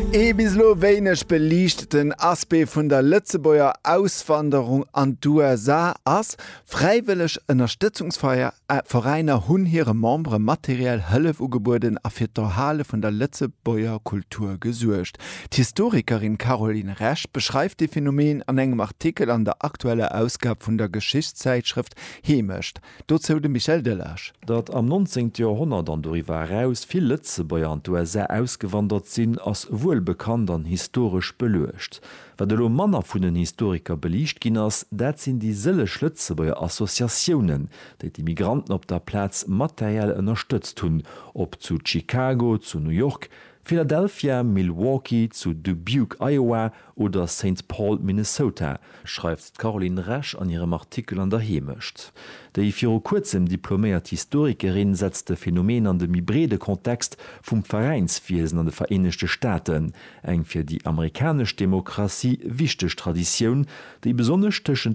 Ebislo wenig belicht den Aspe vun der Lützebauer Auswanderung an d'USA ass freiwillig Unterstützungsfeier Vereiner hunn ihre Membre materiell Hëlle ugeboden a fir d'Halle vun der Lützebauer Kultur gesuercht. Die Historikerin Caroline Resch beschreibt die Phänomen an engem Artikel an der aktuelle Ausgabe vun der Geschichtszeitschrift Hemischt. Dazu de Michel Delage. Dat am 19. Jahrhundert an doriwer heraus viel Lützebauer an d'USA ausgewandert sinn as wohl bekannt an historisch belecht. Wa de lo Manner vun den Historiker belicht ginn ass, dat sinn die sëlle Lützebauer Assoziatiounen, déi die Migranten op der Platz materiell ënnerstëtzt hunn, ob zu Chicago, zu New York, Philadelphia, Milwaukee, zu Dubuque, Iowa oder St. Paul, Minnesota, schreibt Caroline Resch an ihrem Artikel an der Hemischt. Die für kurzem diplomiert Historikerin setzt das Phänomen an dem hybride Kontext vom Vereinswesen an den Vereinigten Staaten, eng für die amerikanische Demokratie wichtige Tradition, die besonders zwischen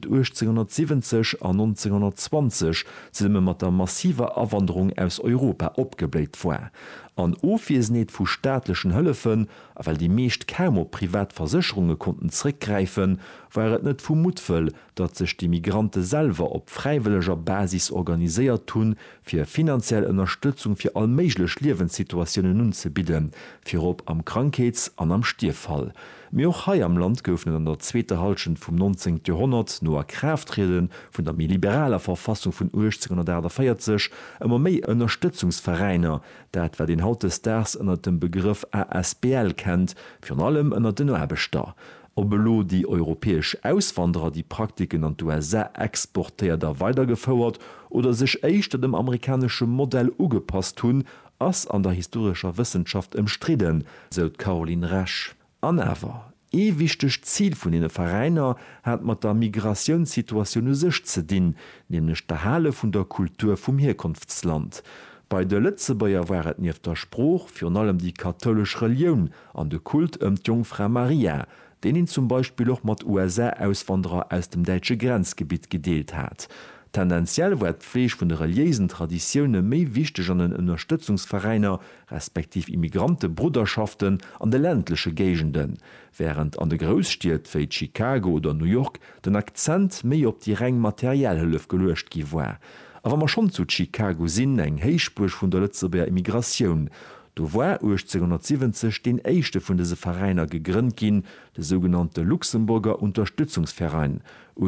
1870 und 1920 zusammen mit der massiven Abwanderung aus Europa abgebläht war. An Offiesnet vu staatlichen Hëllefen, weil die meescht kaum op Privatversicherungen konnten zurückgreifen, war het net vermutvoll, dat sich die Migranten selber op freiwilliger Basis organisiert tun, fir finanzielle Unterstützung für allméiglech Lebenssituationen nun zu bieten, fir op am Krankheits- an am Stierfall. Mir auch hai am Land geöffnet an der zweite Halschen vom 19. Jahrhundert no a Krafttreten vun der liberaler Verfassung von 1840 immer méi Unterstützungsvereiner, dat wer den haute Stars ënner dem Begriff ASBL kennt, für allem ënner den Erbestar. Obelo die europäisch Auswanderer die Praktiken an USA exportierter weitergefauert oder sich echt dem amerikanischen Modell ugepasst hun, ass an der historischer Wissenschaft imstriden, sagt Caroline Resch. Anewer, wichtig Ziel von den Vereiner hat mat der Migrationssituation sich zu dienen, nämlich der Halle von der Kultur vom Herkunftsland. Bei der Lützebauer waret nief der Spruch für allem die katholische Religion an de Kult Jungfrau Maria, den ihn zum Beispiel auch mat USA-Auswanderer aus dem deutschen Grenzgebiet gedeelt hat. Tendenziell war d'Pflege vun de reliesen Traditionen méi wichtig an den Unterstützungsvereiner respektiv Immigrantenbruderschaften an de ländliche Gegenden, während an de Großstiet wie Chicago oder New York den Akzent méi op die reng materielle Hëllef gelöscht gi war. Aber man schon zu Chicago sinn eng Heichspurch vun der Lützeburger Immigration. Du war 1870 den eischchte vun dese Vereiner gegrünnt gin, de sogenannte Luxemburger Unterstützungsverein.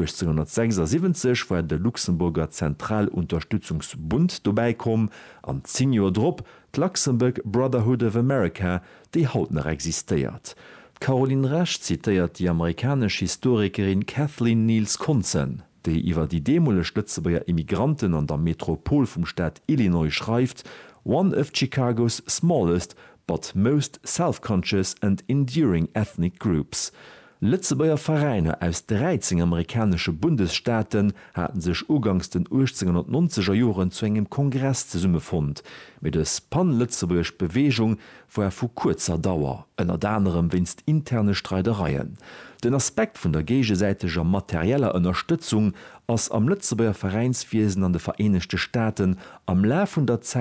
1876 war der Luxemburger Zentralunterstützungsbund dabeikom, an 10 Jahre drop d Luxemburg Brotherhood of America, die haut noch existiert. Caroline Resch zitiert die amerikanische Historikerin Kathleen Niels Konzen, die iwwer die demole Lützebauer Immigranten an der Metropol vom Staat Illinois schreibt, one of Chicago's smallest but most self-conscious and enduring ethnic groups. Lützebauer Vereine aus 13 amerikanische Bundesstaaten hatten sich ugangs den 1890er Jahren zu engem Kongress zusammengefund, mit der Pan-Lützebauer Bewegung war vor kurzer Dauer, unter anderem winst interne Streitereien. Den Aspekt von der gegenseitiger materieller Unterstützung als am Lützebauer Vereinswesen an den Vereinigten Staaten am Lauf der Zeit